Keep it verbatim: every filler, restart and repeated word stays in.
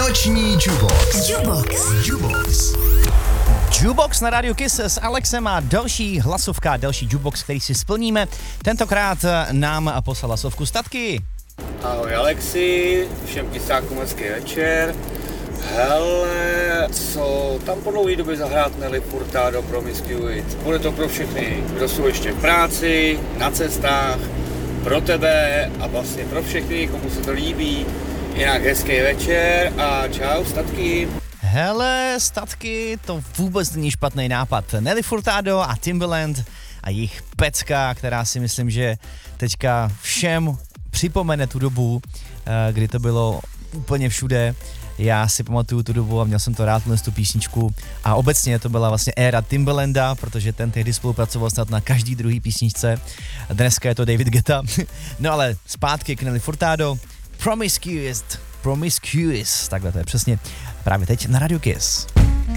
Noční Jubox. Jubox. Jubox. Jubox na rádiu Kiss s Alexem a další hlasovka, další Jubox, který si splníme. Tentokrát nám poslal hlasovku Statky. Ahoj Alexi, všem kysákům hezký večer. Hele, co tam po dlouhé době zahrát Nelly Furtado Promiscuous? Bude to pro všechny, kdo jsou ještě v práci, na cestách, pro tebe a vlastně pro všechny, komu se to líbí. Jinak hezký večer a čau Statky. Hele, Statky, to vůbec není špatný nápad. Nelly Furtado a Timbaland a jejich pecka, která si myslím, že teďka všem připomene tu dobu, kdy to bylo úplně všude. Já si pamatuju tu dobu a měl jsem to rád, tu písničku. A obecně to byla vlastně éra Timbalanda, protože ten tehdy spolupracoval snad na každý druhý písničce. Dneska je to David Guetta. No ale zpátky k Nelly Furtado. Promiscuous, Promiscuous, takhle to je přesně právě teď na Radio Kiss.